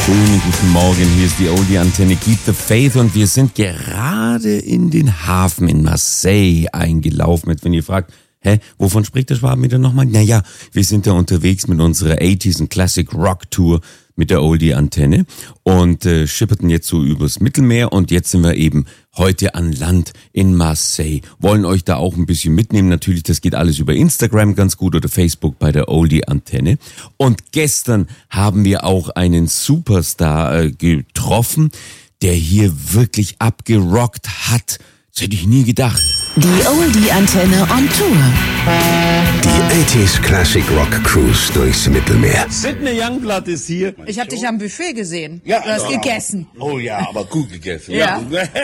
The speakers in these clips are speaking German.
Schönen guten Morgen, hier ist die Oldie-Antenne Keep the Faith und wir sind gerade in den Hafen in Marseille eingelaufen. Jetzt, wenn ihr fragt, wovon spricht der Schwaben wieder nochmal? Naja, wir sind da unterwegs mit unserer 80s und Classic Rock Tour mit der Oldie-Antenne und schipperten jetzt so übers Mittelmeer und jetzt sind wir eben heute an Land in Marseille. Wollen euch da auch ein bisschen mitnehmen. Natürlich, das geht alles über Instagram ganz gut oder Facebook bei der Oldie-Antenne. Und gestern haben wir auch einen Superstar getroffen, der hier wirklich abgerockt hat. Das hätte ich nie gedacht. Die Oldie-Antenne on Tour. Die 80s Classic Rock Cruise durchs Mittelmeer. Sidney Youngblood ist hier. Ich habe dich am Buffet gesehen. Ja, du hast gegessen. Oh ja, aber gut gegessen. Ja.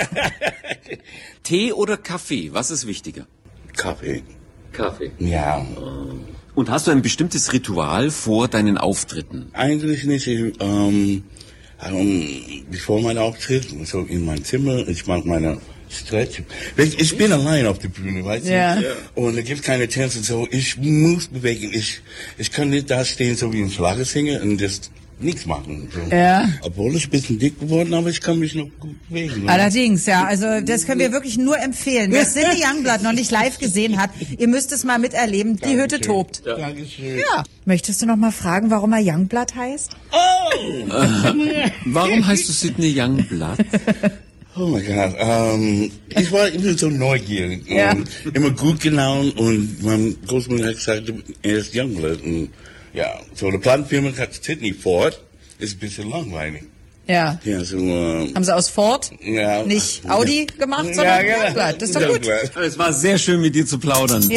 Tee oder Kaffee? Was ist wichtiger? Kaffee. Kaffee. Ja. Und hast du ein bestimmtes Ritual vor deinen Auftritten? Eigentlich nicht. Bevor mein Auftritt, so in mein Zimmer, ich mache meine Stretch. Ich bin allein auf der Bühne, weißt du? Ja. Und es gibt keine Tänze, so ich muss bewegen. Ich kann nicht da stehen, so wie ein Schlagersänger und das nichts machen. So. Ja. Obwohl ich ein bisschen dick geworden, aber ich kann mich noch gut bewegen. Allerdings, ja, also das können wir wirklich nur empfehlen. Wer Sidney Youngblood noch nicht live gesehen hat, ihr müsst es mal miterleben. Die Hütte tobt. Ja. Dankeschön. Ja. Möchtest du noch mal fragen, warum er Youngblood heißt? Warum heißt du Sidney Youngblood? Oh mein Gott, ich war immer so neugierig Ja. und immer gut gelaunt und mein Großmutter hat gesagt, er ist Youngblood. Und ja, so eine Plattenfirma hat Sidney Ford, ist ein bisschen langweilig. Ja. Ja, so, Haben sie aus Ford ja. nicht Audi gemacht, sondern Youngblood. Das ist doch gut. Youngblood. Es war sehr schön, mit dir zu plaudern.